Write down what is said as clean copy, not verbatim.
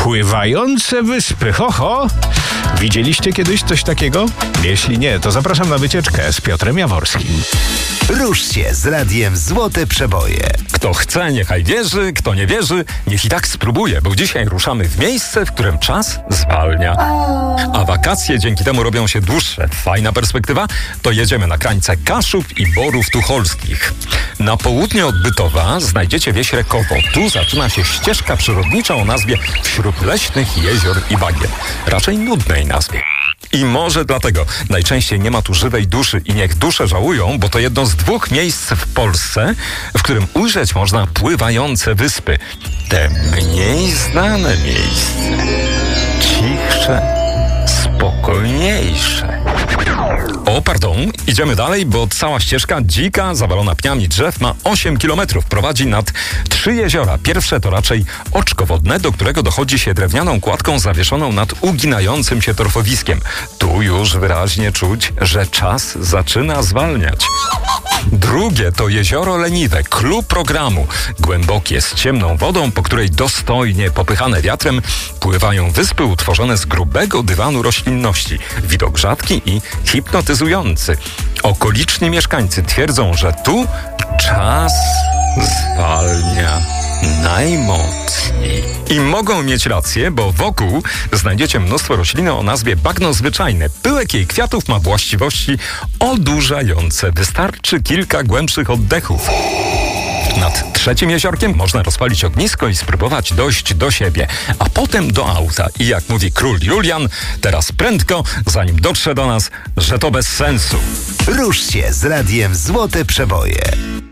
Pływające wyspy, ho. Widzieliście kiedyś coś takiego? Jeśli nie, to zapraszam na wycieczkę z Piotrem Jaworskim. Rusz się z Radiem Złote Przeboje. Kto chce, niechaj wierzy, kto nie wierzy, niech i tak spróbuje, bo dzisiaj ruszamy w miejsce, w którym czas zwalnia. A wakacje dzięki temu robią się dłuższe. Fajna perspektywa? To jedziemy na krańce Kaszub i Borów Tucholskich. Na południe od Bytowa znajdziecie wieś Rekowo. Tu zaczyna się ścieżka przyrodnicza o nazwie Wśród leśnych jezior i bagien. Raczej nudnej nazwie. I może dlatego najczęściej nie ma tu żywej duszy i niech dusze żałują, bo to jedno z 2 miejsc w Polsce, w którym ujrzeć można pływające wyspy. Te mniej znane miejsce. Cichsze, spokojniejsze. O, pardon, idziemy dalej, bo cała ścieżka dzika, zawalona pniami drzew ma 8 kilometrów. Prowadzi nad 3 jeziora. Pierwsze to raczej oczko wodne, do którego dochodzi się drewnianą kładką zawieszoną nad uginającym się torfowiskiem. Tu już wyraźnie czuć, że czas zaczyna zwalniać. Drugie to jezioro Leniwe, clou programu. Głębokie, z ciemną wodą, po której dostojnie popychane wiatrem pływają wyspy utworzone z grubego dywanu roślinności. Widok rzadki i hipnotyzujący. Okoliczni mieszkańcy twierdzą, że tu czas zwalnia najmocniej. I mogą mieć rację, bo wokół znajdziecie mnóstwo rośliny o nazwie bagno zwyczajne. Pyłek jej kwiatów ma właściwości odurzające. Wystarczy kilka głębszych oddechów. Nad 3 jeziorkiem można rozpalić ognisko i spróbować dojść do siebie, a potem do auta. I jak mówi król Julian, teraz prędko, zanim dotrze do nas, że to bez sensu. Rusz się z Radiem Złote Przeboje.